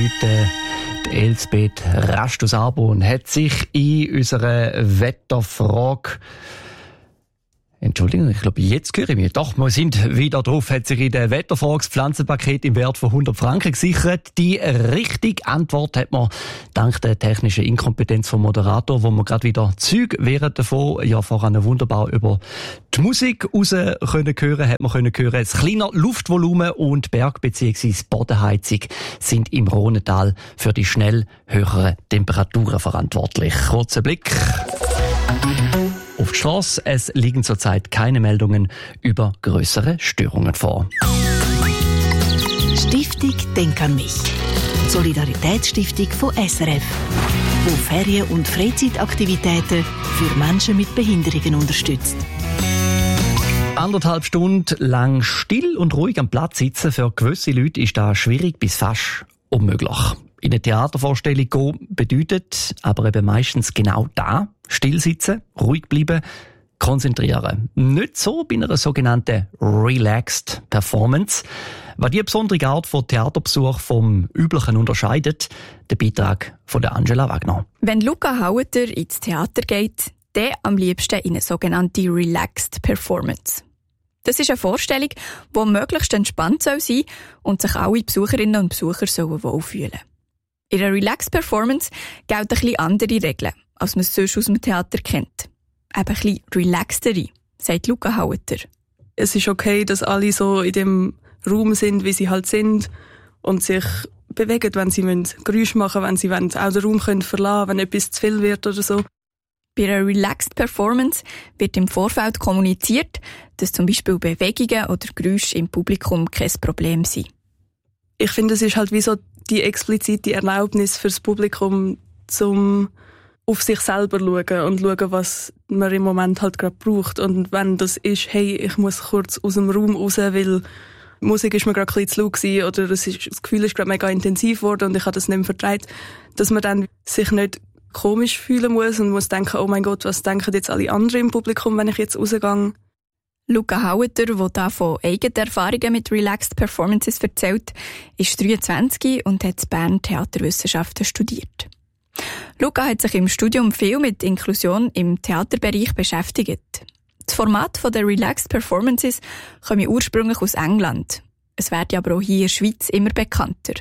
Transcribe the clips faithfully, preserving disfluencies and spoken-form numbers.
heute die Elsbeth Rast aus Arbon hat sich in unserer Wetterfrage Entschuldigung, ich glaube, jetzt höre ich mich. Doch, wir sind wieder drauf. Hat sich in der Wetterfrage das Pflanzenpaket im Wert von hundert Franken gesichert. Die richtige Antwort hat man dank der technischen Inkompetenz vom Moderator, wo man gerade wieder Zeug während davon ja voran wunderbar über die Musik raus können hören, hat man können hören. Das kleine Luftvolumen und Berg- bzw. Bodenheizung sind im Rhonetal für die schnell höheren Temperaturen verantwortlich. Kurzer Blick auf die Strasse. Es liegen zurzeit keine Meldungen über grössere Störungen vor. Stiftung Denk an mich. Solidaritätsstiftung von S R F, wo Ferien- und Freizeitaktivitäten für Menschen mit Behinderungen unterstützt. Anderthalb Stunden lang still und ruhig am Platz sitzen, für gewisse Leute ist das schwierig bis fast unmöglich. In eine Theatervorstellung gehen bedeutet aber eben meistens genau da: still sitzen, ruhig bleiben, konzentrieren. Nicht so bei einer sogenannten Relaxed Performance. Was die besondere Art von Theaterbesuch vom üblichen unterscheidet, der Beitrag von der Angela Wagner. Wenn Luca Haueter ins Theater geht, dann am liebsten in eine sogenannte Relaxed Performance. Das ist eine Vorstellung, die möglichst entspannt sein soll und sich alle Besucherinnen und Besucher sollen wohlfühlen. In einer Relaxed Performance gelten ein bisschen andere Regeln, als man es sonst aus dem Theater kennt. Eben ein bisschen relaxtere, sagt Luca Haueter. Es ist okay, dass alle so in dem Raum sind, wie sie halt sind und sich bewegen, wenn sie Geräusche machen wollen, wenn sie auch den Raum können verlassen können, wenn etwas zu viel wird oder so. Bei einer Relaxed Performance wird im Vorfeld kommuniziert, dass zum Beispiel Bewegungen oder Geräusche im Publikum kein Problem sind. Ich finde, es ist halt wie so die explizite Erlaubnis für das Publikum, zum auf sich selber schauen und schauen, was man im Moment halt gerade braucht. Und wenn das ist, hey, ich muss kurz aus dem Raum raus, weil die Musik ist mir gerade ein bisschen zu laut gewesen oder das, ist, das Gefühl ist gerade mega intensiv geworden und ich habe das nicht mehr vertraut, dass man dann sich nicht komisch fühlen muss und muss denken, oh mein Gott, was denken jetzt alle anderen im Publikum, wenn ich jetzt rausgehe? Luca Haueter, der da von eigenen Erfahrungen mit Relaxed Performances erzählt, ist dreiundzwanzig und hat in Bern Theaterwissenschaften studiert. Luca hat sich im Studium viel mit Inklusion im Theaterbereich beschäftigt. Das Format der Relaxed Performances komme ursprünglich aus England. Es wird aber auch hier in der Schweiz immer bekannter.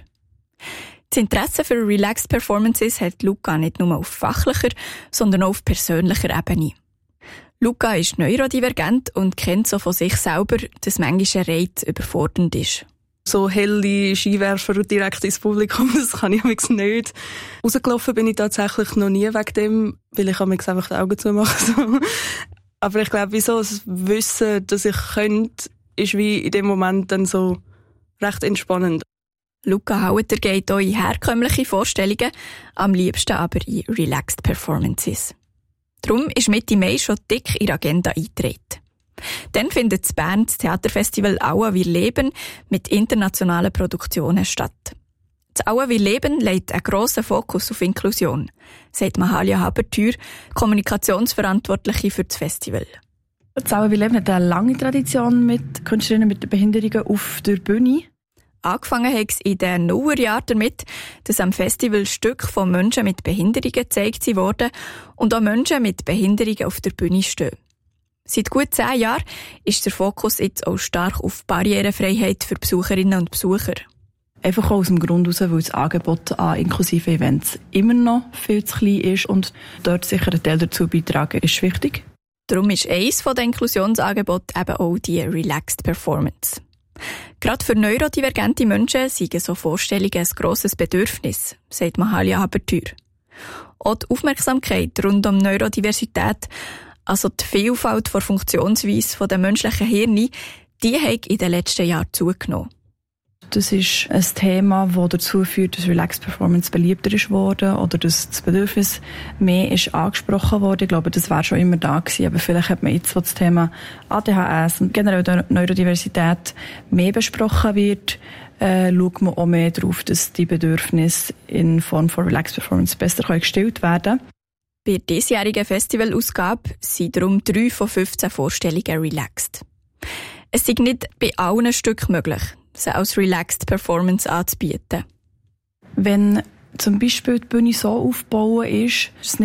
Das Interesse für Relaxed Performances hat Luca nicht nur auf fachlicher, sondern auch auf persönlicher Ebene. Luca ist neurodivergent und kennt so von sich selber, dass manchmal ein Reiz überfordernd ist. So helle Skiwerfer direkt ins Publikum, das kann ich amigs nicht. Rausgelaufen bin ich tatsächlich noch nie wegen dem, weil ich amigs einfach die Augen zumache. So. Aber ich glaube, wieso das Wissen, dass ich könnte, ist wie in dem Moment dann so recht entspannend. Luca Haueter geht auch in herkömmliche Vorstellungen, am liebsten aber in Relaxed Performances. Darum ist Mitte Mai schon dick in die Agenda eingetreten. Dann findet in Bern das Theaterfestival Aua wir leben mit internationalen Produktionen statt. Das Aua wir leben legt einen grossen Fokus auf Inklusion, sagt Mahalia Habertür, Kommunikationsverantwortliche für das Festival. Das Aua wir leben hat eine lange Tradition mit Künstlerinnen mit Behinderungen auf der Bühne. Angefangen hat es in den Nullerjahren damit, dass am Festival Stücke von Menschen mit Behinderungen gezeigt wurden und auch Menschen mit Behinderungen auf der Bühne stehen. Seit gut zehn Jahren ist der Fokus jetzt auch stark auf Barrierefreiheit für Besucherinnen und Besucher. Einfach aus dem Grund heraus, weil das Angebot an inklusiven Events immer noch viel zu klein ist und dort sicher ein Teil dazu beitragen, ist wichtig. Darum ist eines der Inklusionsangebote eben auch die Relaxed Performance. Gerade für neurodivergente Menschen sind so Vorstellungen ein grosses Bedürfnis, sagt Mahalia Habertür. Auch die Aufmerksamkeit rund um Neurodiversität, also die Vielfalt der Funktionsweise der menschlichen Hirne, die hat in den letzten Jahren zugenommen. Das ist ein Thema, das dazu führt, dass Relaxed Performance beliebter ist worden oder dass das Bedürfnis mehr ist angesprochen worden. Ich glaube, das war schon immer da gewesen, aber vielleicht hat man jetzt, wo das Thema A D H S und generell Neurodiversität mehr besprochen wird, äh, schaut man auch mehr darauf, dass die Bedürfnisse in Form von Relaxed Performance besser gestellt werden können. Bei der diesjährigen Festivalausgabe sind darum drei von fünfzehn Vorstellungen relaxed. Es ist nicht bei allen Stücken möglich, sie als Relaxed Performance anzubieten. Wenn zum Beispiel die Bühne so aufgebaut ist, dass